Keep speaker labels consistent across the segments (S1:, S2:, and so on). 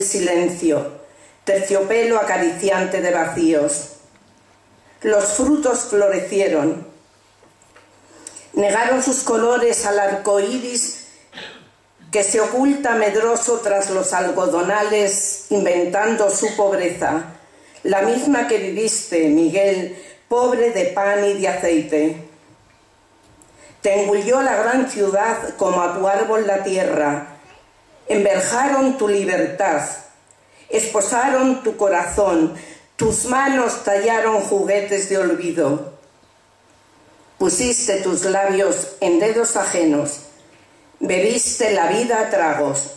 S1: silencio, terciopelo acariciante de vacíos. Los frutos florecieron, negaron sus colores al arco iris que se oculta medroso tras los algodonales, inventando su pobreza, la misma que viviste, Miguel, pobre de pan y de aceite. Te engulló la gran ciudad como a tu árbol la tierra, enverjaron tu libertad, esposaron tu corazón, tus manos tallaron juguetes de olvido. Pusiste tus labios en dedos ajenos, bebiste la vida a tragos.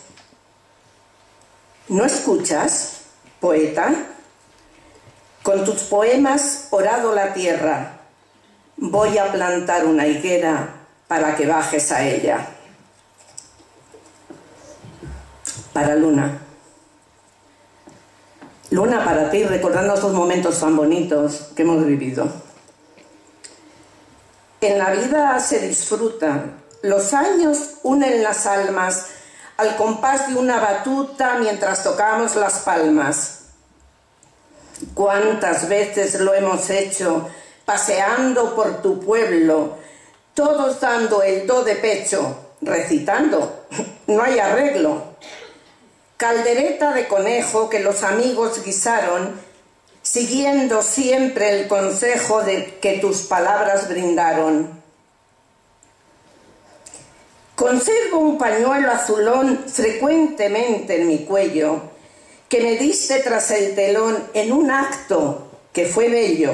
S1: ¿No escuchas, poeta? Con tus poemas orado la tierra, voy a plantar una higuera para que bajes a ella. Para Luna. Luna, para ti, recordando esos momentos tan bonitos que hemos vivido. En la vida se disfruta. Los años unen las almas al compás de una batuta mientras tocamos las palmas. ¿Cuántas veces lo hemos hecho paseando por tu pueblo, todos dando el do de pecho, recitando? No hay arreglo. Caldereta de conejo que los amigos guisaron, siguiendo siempre el consejo de que tus palabras brindaron. Conservo un pañuelo azulón frecuentemente en mi cuello, que me diste tras el telón en un acto que fue bello.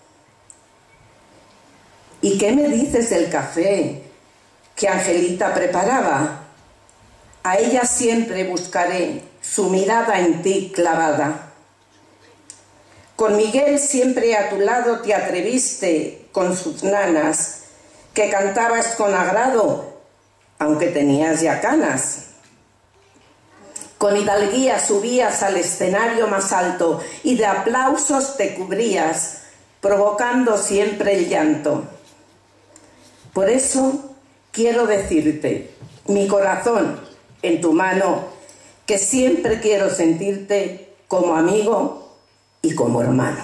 S1: ¿Y qué me dices del café que Angelita preparaba? A ella siempre buscaré, su mirada en ti clavada. Con Miguel siempre a tu lado te atreviste con sus nanas, que cantabas con agrado, aunque tenías ya canas. Con hidalguía subías al escenario más alto y de aplausos te cubrías, provocando siempre el llanto. Por eso quiero decirte, mi corazón en tu mano, que siempre quiero sentirte como amigo y como hermano.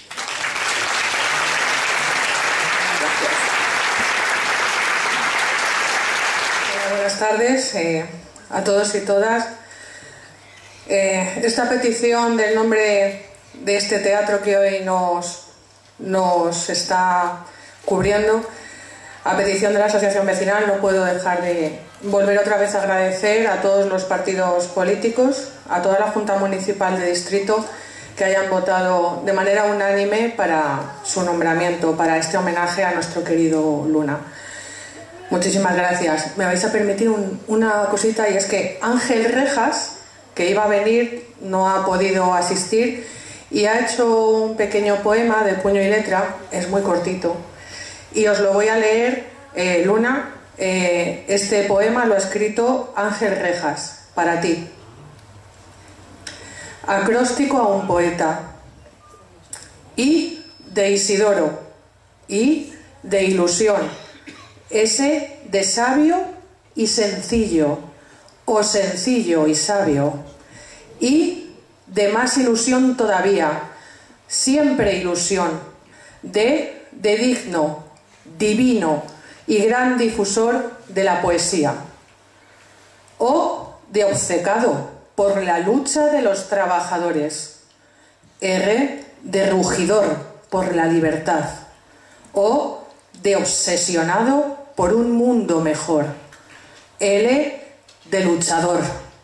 S2: Buenas tardes a todos y todas. Esta petición del nombre de este teatro que hoy nos está cubriendo, a petición de la Asociación Vecinal, no puedo dejar de volver otra vez a agradecer a todos los partidos políticos, a toda la Junta Municipal de Distrito, que hayan votado de manera unánime para su nombramiento, para este homenaje a nuestro querido Luna. Muchísimas gracias. Me vais a permitir una cosita, y es que Ángel Rejas, que iba a venir, no ha podido asistir y ha hecho un pequeño poema de puño y letra, es muy cortito, y os lo voy a leer. Luna, este poema lo ha escrito Ángel Rejas, para ti. Acróstico a un poeta. I de Isidoro, I de ilusión, S de sabio y sencillo, o sencillo y sabio, y de más ilusión todavía, siempre ilusión, de digno, divino y gran difusor de la poesía, o de obcecado por la lucha de los trabajadores, R de rugidor por la libertad, o de obsesionado por un mundo mejor, L de luchador,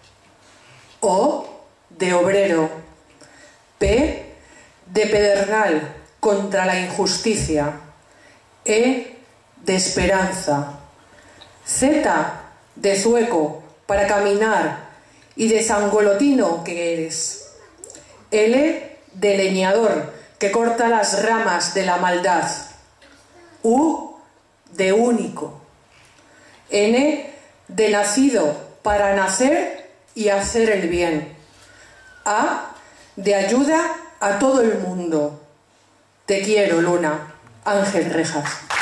S2: O de obrero, P de pedernal contra la injusticia, E de esperanza, Z de zueco para caminar y de sangolotino que eres, L de leñador que corta las ramas de la maldad, U de único, N de nacido para nacer y hacer el bien, A de ayuda a todo el mundo. Te quiero, Luna. Ángel Rejas.